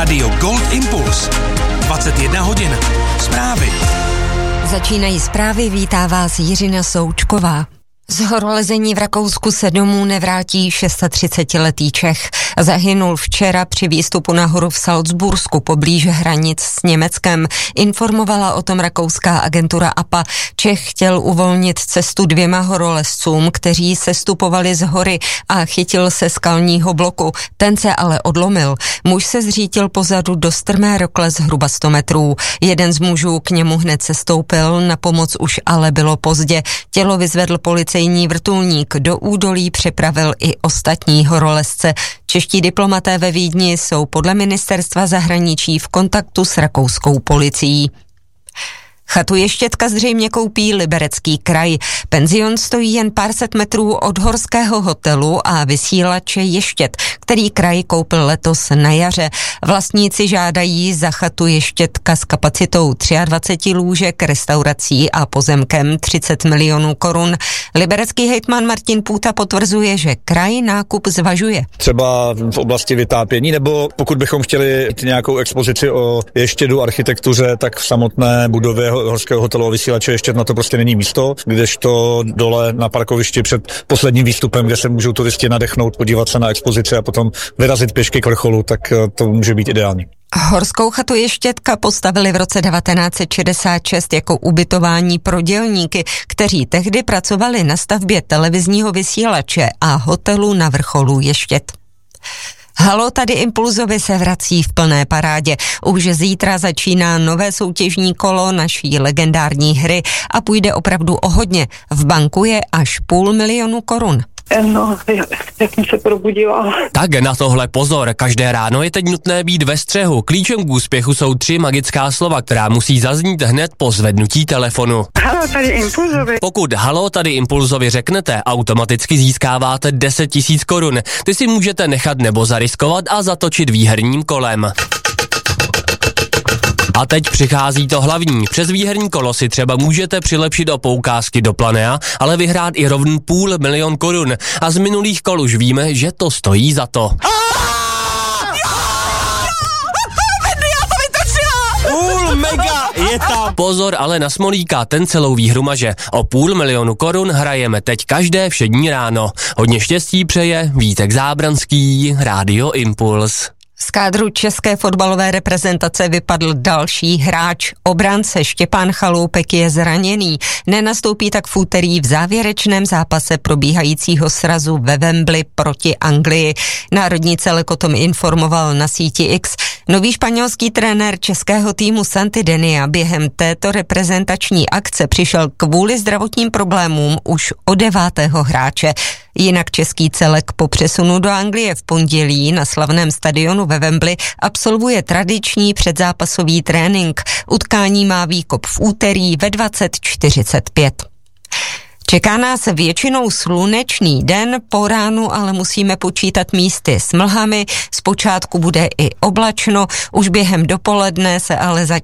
Rádio Gold Impuls. 21 hodin. Zprávy. Začínají zprávy, vítá vás Jiřina Součková. Z horolezení v Rakousku se domů nevrátí 36letý Čech. Zahynul včera při výstupu nahoru v Salzbursku poblíž hranic s Německem. Informovala o tom rakouská agentura APA. Čech chtěl uvolnit cestu 2 horolezcům, kteří sestupovali z hory a chytil se skalního bloku. Ten se ale odlomil. Muž se zřítil pozadu do strmé rokle zhruba 100 metrů. Jeden z mužů k němu hned sestoupil, na pomoc už ale bylo pozdě. Tělo vyzvedl policejní vrtulník, do údolí přepravil i ostatní horolezce. Čeští diplomaté ve Vídni jsou podle ministerstva zahraničí v kontaktu s rakouskou policií. Chatu Ještětka zřejmě koupí Liberecký kraj. Penzion stojí jen pár set metrů od horského hotelu a vysílače Ještět, který kraj koupil letos na jaře. Vlastníci žádají za chatu Ještětka s kapacitou 23 lůžek, restaurací a pozemkem 30 milionů korun. Liberecký hejtman Martin Půta potvrzuje, že kraj nákup zvažuje. Třeba v oblasti vytápění, nebo pokud bychom chtěli nějakou expozici o Ještědu, architektuře, tak v samotné budově horského hotelu a vysílače ještě na to prostě není místo, kdežto dole na parkovišti před posledním výstupem, kde se můžou turisti nadechnout, podívat se na expozici a potom vyrazit pěšky k vrcholu, tak to může být ideální. Horskou chatu Ještětka postavili v roce 1966 jako ubytování pro dělníky, kteří tehdy pracovali na stavbě televizního vysílače a hotelu na vrcholu Ještět. Halo, tady Impulzovi se vrací v plné parádě. Už zítra začíná nové soutěžní kolo naší legendární hry a půjde opravdu o hodně. V banku je až 500 000 korun. No, jak jsem se probudila. Tak na tohle pozor, každé ráno je teď nutné být ve střehu. Klíčem k úspěchu jsou 3 magická slova, která musí zaznít hned po zvednutí telefonu. Halo, tady Impulzovi. Pokud halo, tady Impulzovi řeknete, automaticky získáváte 10 000 korun. Ty si můžete nechat nebo zariskovat a zatočit výherním kolem. A teď přichází to hlavní. Přes výherní kolo si třeba můžete přilepšit o poukázky do Planea, ale vyhrát i rovný 500 000 korun. A z minulých kol už víme, že to stojí za to. Je tam. Pozor ale na Smolíka, ten celou výhru maže. O 500 000 korun hrajeme teď každé všední ráno. Hodně štěstí přeje Vítek Zábranský, Rádio Impuls. Z kádru české fotbalové reprezentace vypadl další hráč. Obránce Štěpán Chaloupek je zraněný. Nenastoupí tak v úterý v závěrečném zápase probíhajícího srazu ve Wembley proti Anglii. Národní celek o tom informoval na síti X. Nový španělský trenér českého týmu Santidenia během této reprezentační akce přišel kvůli zdravotním problémům už o 9. hráče. Jinak český celek po přesunu do Anglie v pondělí na slavném stadionu ve Wembley absolvuje tradiční předzápasový trénink. Utkání má výkop v úterý ve 20:45. Čeká nás většinou slunečný den, po ránu ale musíme počítat místy s mlhami, zpočátku bude i oblačno, už během dopoledne se ale